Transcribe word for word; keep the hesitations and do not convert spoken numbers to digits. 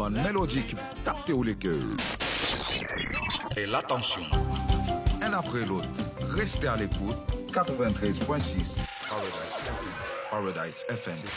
bonne mélodie qui capte les cœurs. Et l'attention. Un après l'autre, restez à l'écoute. quatre-vingt-treize point six Paradise F M. Paradise F M.